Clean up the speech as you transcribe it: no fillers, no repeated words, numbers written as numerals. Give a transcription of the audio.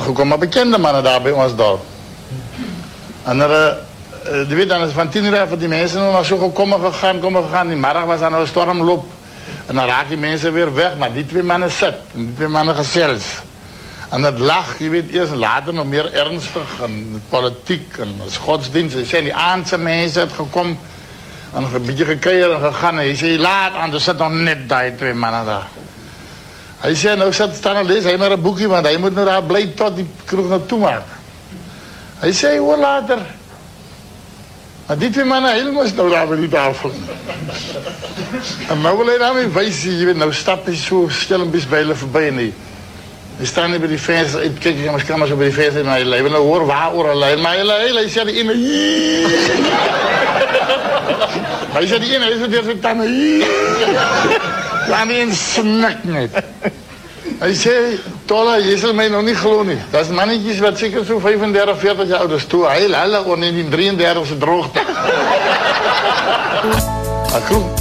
gekomen, maar bekende mannen daar bij ons dorp. En je weet, dan is van 10 uur even die mensen nog zo komen gegaan. Die middag was dan een stormloop. En dan raken die mensen weer weg, maar die 2 mannen zit. En die 2 mannen gezels. En het lag, je weet, eerst later nog meer ernstig. En politiek en godsdienst. Ze zijn die Aandse mensen gekomen. En een beetje gekeken en gegaan. En hij zei, laat aan, er zit nog net die 2 mannen daar. Hij zei, nou zit staan en lees, hij maar een boekje, want hij moet nou daar blij tot die kroeg naartoe maken. Hij zei, hoor later. Maar die 2 mannen helemaal nou daar bij die tafel. En nou wil hij daar mee wijzen, je weet, nou stap je zo stil een beetje bij hulle voorbij en die. Die staan hier bij die venster, ik kijk je maar zo bij die venster naar je leven. Nou hoor, waar hoor alleen, maar hij zei die ene. Maar hij zei die ene, hij zei die tanden. Laat me in snak niet. Hij zei, Tolle, je zal mij nog niet geloven. Dat is mannetjes wat zeker zo 35, 40 jaar oud is toe. Hij gewoon in die 33e droogte.